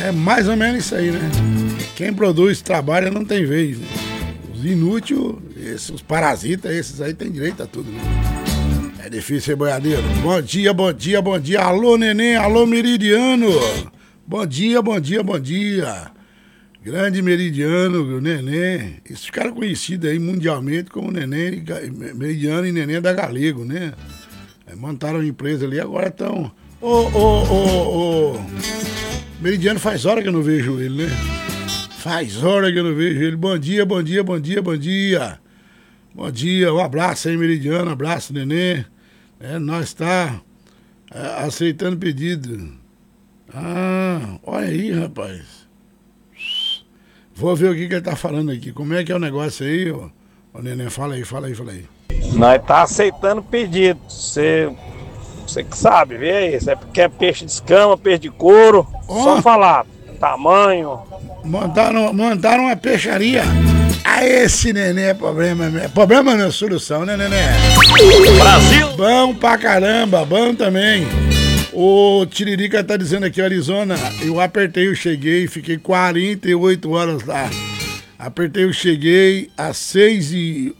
É mais ou menos isso aí, né? Quem produz trabalha não tem vez, né? Os inúteis, os parasitas, esses aí tem direito a tudo, né? É difícil ser boiadeiro. Bom dia, bom dia, bom dia. Alô, neném, alô, Meridiano. Bom dia, bom dia, bom dia. Grande Meridiano, neném. Esses ficaram conhecidos aí mundialmente como neném, Meridiano e neném da Galego, né? Montaram uma empresa ali, agora estão... Meridiano faz hora que eu não vejo ele, né? Faz hora que eu não vejo ele. Bom dia, bom dia, bom dia, bom dia. Bom dia, um abraço aí, Meridiano, abraço, neném. Nós tá aceitando pedido. Olha aí, rapaz. Vou ver o que ele tá falando aqui. Como é que é o negócio aí, ô neném? Fala aí. Nós tá aceitando pedido. Você que sabe, vê aí. Você quer peixe de escama, peixe de couro. Só falar. Tamanho. Montaram uma peixaria. Esse neném é problema. Problema não é solução, né, neném? Brasil! Bom pra caramba, bom também. O Tiririca tá dizendo aqui, Arizona, eu apertei, eu cheguei, fiquei 48 horas lá. Apertei, eu cheguei às 6h01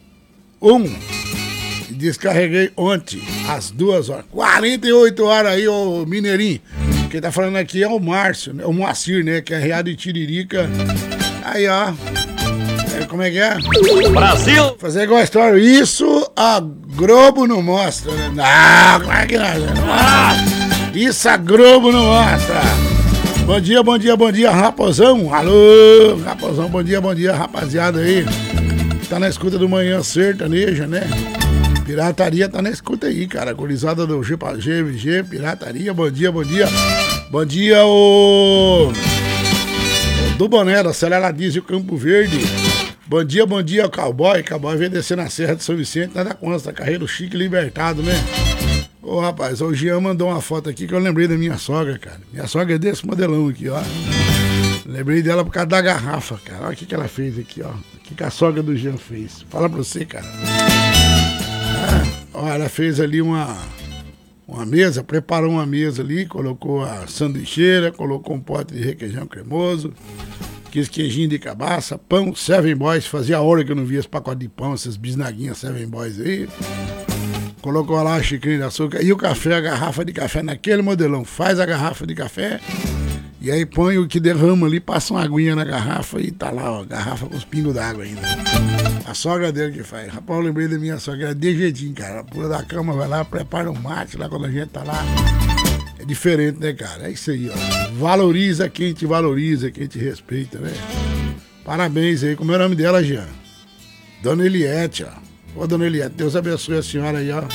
e descarreguei ontem, às 2 horas. 48 horas aí, ô Mineirinho. Quem tá falando aqui é o Márcio, né? O Moacir, né? Que é reado de Tiririca. Aí, ó. Como é que é? Brasil! Fazer igual a história. Isso a Globo não mostra, né? Não, como é que não? Isso a Globo não mostra. Bom dia, bom dia, bom dia, Raposão. Alô, Raposão, bom dia, rapaziada aí. Tá na escuta do Manhã Sertaneja, né? Pirataria tá na escuta aí, cara. Gurizada do GVG, pirataria, bom dia. Bom dia, o do Boné, da Acelera Diesel Campo Verde. Bom dia, cowboy. Cowboy vem descer na Serra de São Vicente, nada consta, carreiro chique libertado, né? Ô, rapaz, o Jean mandou uma foto aqui que eu lembrei da minha sogra, cara. Minha sogra é desse modelão aqui, ó. Lembrei dela por causa da garrafa, cara. Olha o que ela fez aqui, ó. O que a sogra do Jean fez. Fala pra você, cara. Ó, ela fez ali uma mesa, preparou uma mesa ali, colocou a sanduicheira, colocou um pote de requeijão cremoso, quis queijinho de cabaça, pão, Seven Boys, fazia hora que eu não via esse pacote de pão, essas bisnaguinhas Seven Boys aí. Colocou lá a xicrinha de açúcar e o café, a garrafa de café naquele modelão. Faz a garrafa de café e aí põe o que derrama ali, passa uma aguinha na garrafa e tá lá, ó, garrafa com os pingos d'água ainda. A sogra dele que faz. Rapaz, eu lembrei da minha sogra, de jeitinho, cara. Pula da cama, vai lá, prepara um mate lá quando a gente tá lá. É diferente, né, cara? É isso aí, ó. Valoriza quem te valoriza, quem te respeita, né? Parabéns aí. Como é o nome dela, Jean? Dona Eliette, ó. Ô, Dona Eliette, Deus abençoe a senhora aí, ó.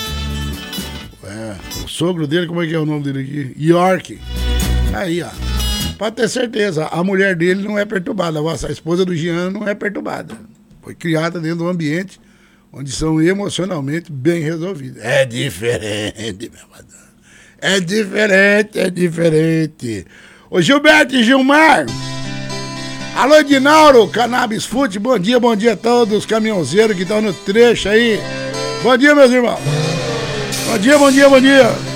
O sogro dele, como é que é o nome dele aqui? York. Aí, ó. Pode ter certeza, a mulher dele não é perturbada. A esposa do Jean não é perturbada. Foi criada dentro de um ambiente onde são emocionalmente bem resolvidos. É diferente, meu madame. É diferente. Ô, Gilberto e Gilmar. Alô, Dinauro, Cannabis Food. Bom dia a todos os caminhonzeiros que estão no trecho aí. Bom dia, meus irmãos. Bom dia.